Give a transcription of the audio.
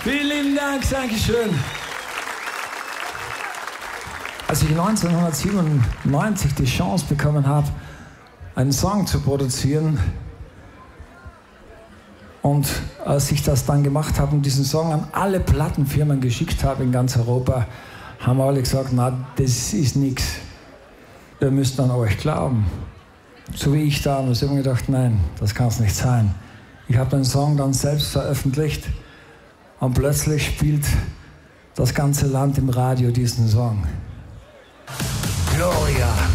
Vielen lieben Dank, Dankeschön. Als ich 1997 die Chance bekommen habe, einen Song zu produzieren, und als ich das dann gemacht habe und diesen Song an alle Plattenfirmen geschickt habe in ganz Europa, haben alle gesagt, na, das ist nichts. Wir müssen an euch glauben. So wie ich damals. Ich habe mir gedacht, nein, das kann es nicht sein. Ich habe den Song dann selbst veröffentlicht und plötzlich spielt das ganze Land im Radio diesen Song. Gloria.